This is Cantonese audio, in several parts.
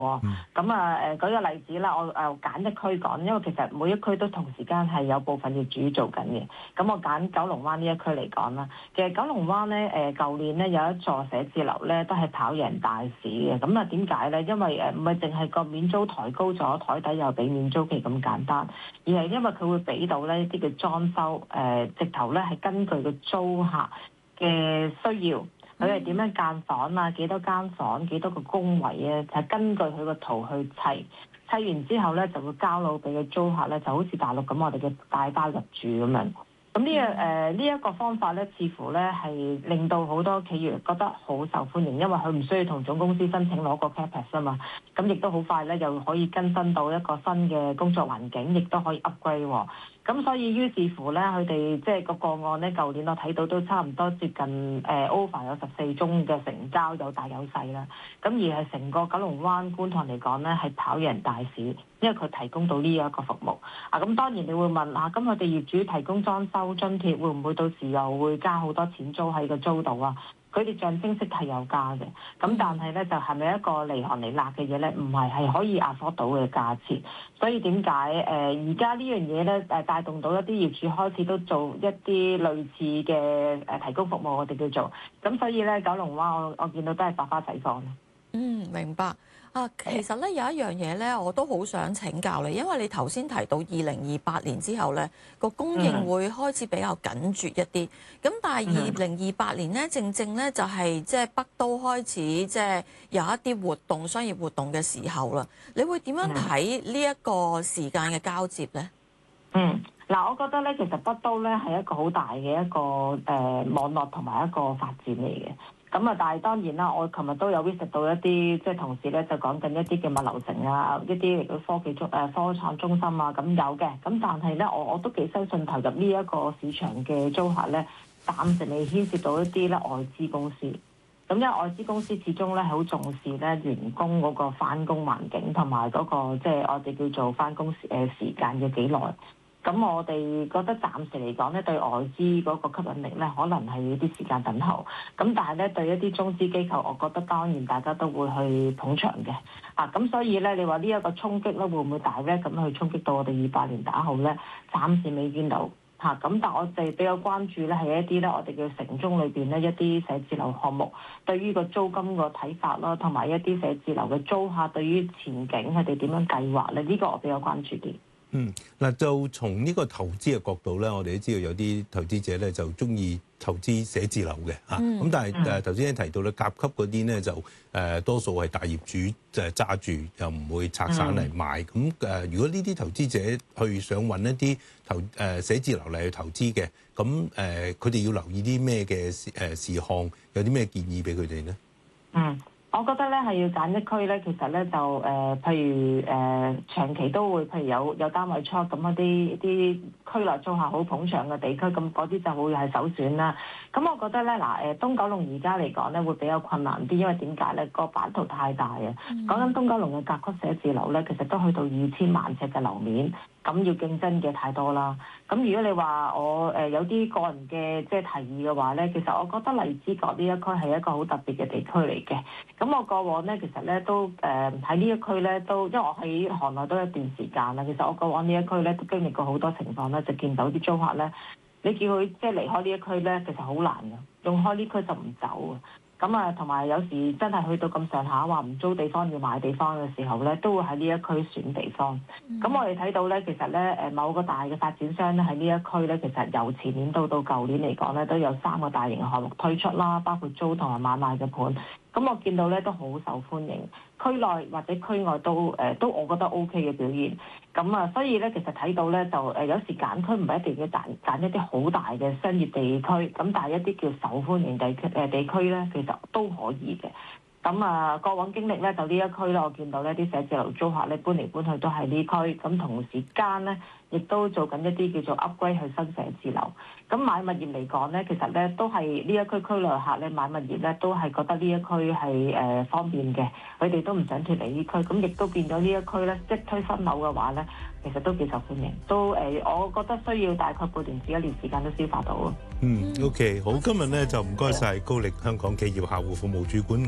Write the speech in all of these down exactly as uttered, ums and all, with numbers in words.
咁啊誒舉個例子啦，我誒揀一區講，因為其實每一區都同時間係有部分業主做緊嘅。咁我揀九龍灣呢一區嚟講啦，其實九龍灣咧誒舊年咧有一座寫字樓咧都係跑贏大市嘅。咁啊點解咧？因為誒唔係淨係個免租抬高咗，台底又俾免租期咁簡單，而係因為佢會俾到咧一啲嘅裝修誒、呃，直頭咧係根據個租客嘅需要。佢係點樣間房啊？幾多間房？幾多個工位啊？就係、是、根據佢個圖去砌，砌完之後咧就會交到俾個租客咧，就好似大陸咁，我哋嘅帶包入住咁樣。咁呢個誒呢一個方法咧，似乎咧係令到好多企業覺得好受歡迎，因為佢唔需要同總公司申請攞個 capex 啊嘛。咁亦都好快咧，又可以更新到一個新嘅工作環境，亦都可以 upgrade 喎。咁所以於是乎咧，佢哋即係個個案咧，舊年我睇到都差唔多接近誒 over 有十四宗嘅成交，有大有細啦。咁而係成個九龍灣觀塘嚟講咧，係跑贏大市，因為佢提供到呢一個服務。啊，咁當然你會問啊，咁佢哋業主提供裝修津貼，會唔會到時又會加好多錢租喺個租度啊？佢哋象徵式係有加嘅，咁但係咧就係咪一個離行離辣嘅嘢咧？唔係，係可以 afford 到嘅價錢。所以點解誒而家呢樣嘢咧誒帶動到一啲業主開始都做一啲類似嘅誒提供服務，我哋叫做咁。所以咧九龍灣我我見到都係百花齊放。 嗯，明白。啊，其實咧有一樣嘢咧，我都好想請教你，因為你頭先提到二零二八年之後咧，個供應會開始比較緊絀一啲。咁但係二零二八年咧，正正咧就係即係北都開始即係有一啲活動、商業活動嘅時候啦。你會點樣睇呢一個時間嘅交接咧？ 嗯，嗱，我覺得咧，其實北都咧係一個好大嘅一個誒、呃、網絡同埋一個發展嚟嘅。咁啊，但係當然啦，我琴日都有 visit 到一啲即係同事咧，就講緊一啲嘅物流城啊，一啲嚟嘅科技中誒科創中心啊，咁有嘅。咁但係咧，我我都幾相信投入呢一個市場嘅租客咧，暫時未牽涉到一啲咧外資公司。咁因為外資公司始終咧係好重視咧員工嗰個返工環境同埋嗰個即係我哋叫做返工時誒時間嘅幾耐。咁我哋覺得暫時嚟講咧，對外資嗰個吸引力咧，可能係要啲時間等候。咁但係咧，對一啲中資機構，我覺得當然大家都會去捧場嘅。啊，咁所以咧，你話呢一個衝擊咧，會唔會大咧？咁去衝擊到我哋二八年打後咧，暫時未見到。嚇，咁但係我哋比較關注咧，係一啲咧，我哋叫城中裏邊咧一啲寫字樓項目，對於個租金個睇法啦，同埋一啲寫字樓嘅租客對於前景佢哋點樣計劃咧？呢個我比較關注啲。 嗯，嗱，就從呢個投資嘅角度咧，我哋都知道有啲投資者咧就中意投資寫字樓嘅嚇，咁、嗯、但係誒頭先提到咧甲級嗰啲咧就誒、呃、多數係大業主就係揸住，又唔會拆散嚟賣。咁誒、呃，如果呢啲投資者去想揾一啲投誒、呃、寫字樓嚟去投資嘅，咁誒佢哋要留意啲咩嘅誒事項，有啲咩建議俾佢哋咧？嗯。 我覺得咧係要揀一區咧，其實咧就誒、呃，譬如誒、呃、長期都會，譬如有有單位出咁嗰啲啲區內租客好捧場嘅地區，咁嗰啲就會係首選啦。咁我覺得咧嗱誒，東九龍而家嚟講咧會比較困難啲，因為點解咧個版圖太大啊？講緊、嗯、東九龍嘅甲級寫字樓咧，其實都去到二千萬尺嘅樓面。咁要競爭嘅太多啦。咁如果你話我誒有啲個人嘅即係提議嘅話咧，其實我覺得荔枝角呢一區係一個好特別嘅地區嚟嘅。咁我過往咧其實咧都誒喺呢一區咧都，因為我喺行內都有一段時間啦。其實我過往呢一區咧都經歷過好多情況咧，就見到啲租客咧，你叫佢即係離開呢一區咧，其實好難嘅，用開呢區就唔走啊。咁啊，同埋有，有時真係去到咁上下話唔租地方要買地方嘅時候咧，都會喺呢一區選地方。咁、嗯、我哋睇到咧，其實咧誒某個大嘅發展商咧喺呢一區咧，其實由前年到到舊年嚟講咧，都有三個大型項目推出啦，包括租同埋買賣嘅盤。咁我見到咧都好受歡迎，區內或者區外都誒、呃、都我覺得 O K 嘅表現。咁啊，所以咧其實睇到咧就誒有時揀區唔係一定要揀揀一啲好大嘅商業地區，咁但係一啲叫受歡迎地區誒地區咧，其實都可以嘅。咁啊，過往經歷咧就呢一區咧，我見到呢啲寫字樓租客咧搬嚟搬去都係呢區，咁同時間咧亦都做緊一啲叫做 upgrade 去新寫字樓。咁買物業嚟講咧，其實咧都係呢一區區內客咧買物業咧都係覺得呢一區係誒方便嘅，佢哋都唔想脫離呢區，咁亦都變咗呢一區咧即推新樓嘅話咧，其實都幾受歡迎，都誒、呃，我覺得需要大概半年至一年時間都消化到咯。 嗯 ，OK， 好，今日咧就唔該晒高力香港企業客戶服務主管顏慧萍。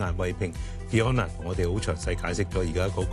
Fiona 同我哋好詳細解釋咗而家嗰